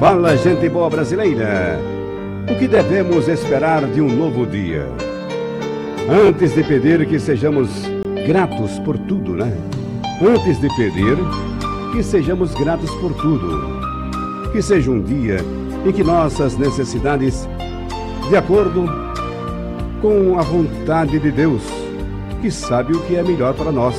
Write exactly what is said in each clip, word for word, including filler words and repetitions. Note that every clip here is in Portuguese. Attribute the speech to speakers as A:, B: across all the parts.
A: Fala, gente boa brasileira. O que devemos esperar de um novo dia? Antes de pedir que sejamos gratos por tudo, né? Antes de pedir que sejamos gratos por tudo. Que seja um dia em que nossas necessidades, de acordo com a vontade de Deus, que sabe o que é melhor para nós.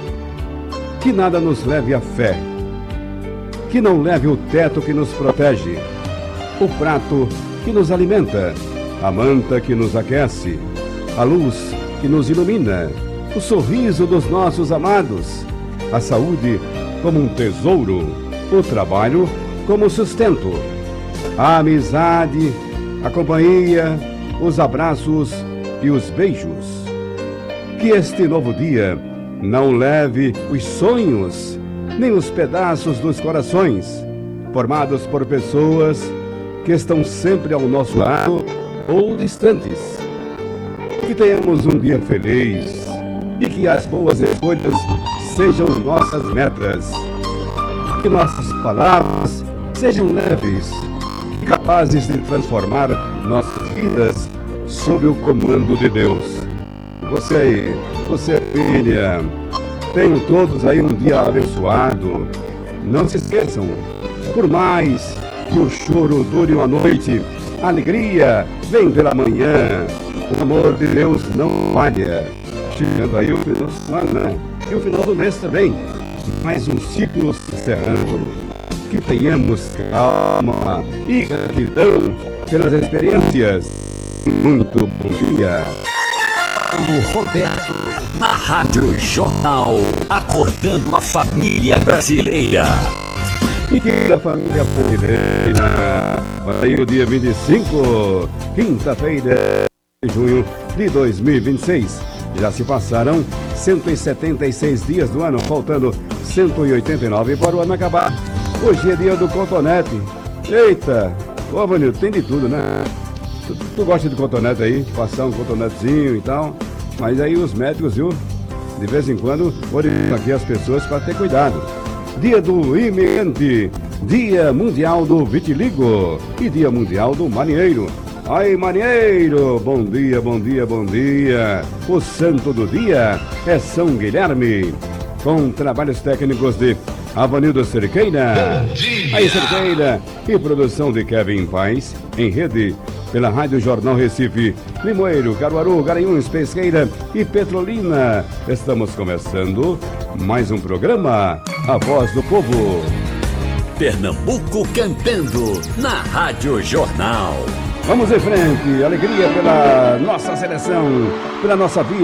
A: Que nada nos leve à fé. Que não leve o teto que nos protege, o prato que nos alimenta, a manta que nos aquece, a luz que nos ilumina, o sorriso dos nossos amados, a saúde como um tesouro, o trabalho como sustento, a amizade, a companhia, os abraços e os beijos. Que este novo dia não leve os sonhos, nem os pedaços dos corações, formados por pessoas que estão sempre ao nosso lado ou distantes. Que tenhamos um dia feliz e que as boas escolhas sejam nossas metas. Que nossas palavras sejam leves e capazes de transformar nossas vidas sob o comando de Deus. Você aí, você filha, tenham todos aí um dia abençoado. Não se esqueçam, por mais que o choro dure uma noite, a alegria vem pela manhã. O amor de Deus não falha. Chegando aí o final de semana e o final do mês também. Mais um ciclo se encerrando. Que tenhamos calma e gratidão pelas experiências. Muito bom dia.
B: O Roberto, na Rádio Jornal, acordando a família brasileira.
A: E que da família brasileira. Aí o dia vinte e cinco, quinta-feira de junho de dois mil e vinte e seis. Já se passaram cento e setenta e seis dias do ano, faltando cento e oitenta e nove para o ano acabar. Hoje é dia do cotonete. Eita, ô Vanildo, tem de tudo, né? Tu, tu gosta de cotonete aí, passar um cotonetezinho e tal, mas aí os médicos, viu, de vez em quando, orientam aqui as pessoas para ter cuidado. Dia do imigrante, Dia Mundial do Vitiligo e Dia Mundial do Marinheiro. Aí, marinheiro, bom dia, bom dia, bom dia. O santo do dia é São Guilherme, com trabalhos técnicos de Avanildo Cerqueira. Aí, Cerqueira, e produção de Kevin Paz, em rede pela Rádio Jornal Recife, Limoeiro, Caruaru, Garanhuns, Pesqueira e Petrolina. Estamos começando mais um programa, A Voz do Povo.
B: Pernambuco cantando na Rádio Jornal.
A: Vamos em frente, alegria pela nossa seleção, pela nossa vida.